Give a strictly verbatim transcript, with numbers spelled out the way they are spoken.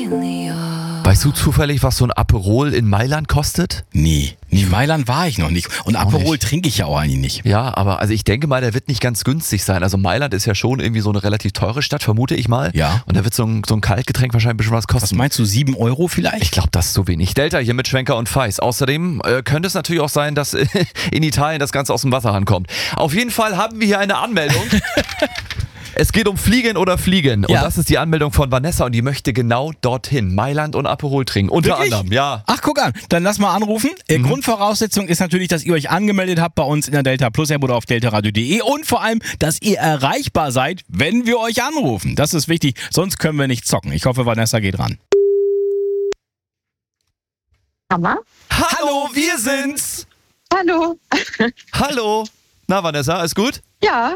Weißt du zufällig, was so ein Aperol in Mailand kostet? Nee, nee, Mailand war ich noch nicht. Und Auch Aperol nicht. trinke ich ja auch eigentlich nicht. Ja, aber also ich denke mal, der wird nicht ganz günstig sein. Also Mailand ist ja schon irgendwie so eine relativ teure Stadt, vermute ich mal. Ja. Und da wird so ein, so ein Kaltgetränk wahrscheinlich ein bisschen was kosten. Was meinst du, sieben Euro vielleicht? Ich glaube, das ist zu wenig. Delta hier mit Schwenker und Feis. Außerdem äh, könnte es natürlich auch sein, dass äh, in Italien das Ganze aus dem Wasserhahn kommt. Auf jeden Fall haben wir hier eine Anmeldung. Es geht um Fliegen oder Fliegen. Und Ja. das ist die Anmeldung von Vanessa und die möchte genau dorthin. Mailand und Aperol trinken. Unter Wirklich? anderem, ja. Ach, guck an, dann lass mal anrufen. Mhm. Grundvoraussetzung ist natürlich, dass ihr euch angemeldet habt bei uns in der Delta Plus App oder auf deltaradio punkt de und vor allem, dass ihr erreichbar seid, wenn wir euch anrufen. Das ist wichtig, sonst können wir nicht zocken. Ich hoffe, Vanessa geht ran. Mama? Hallo, wir sind's. Hallo. Hallo. Na, Vanessa, alles gut? Ja.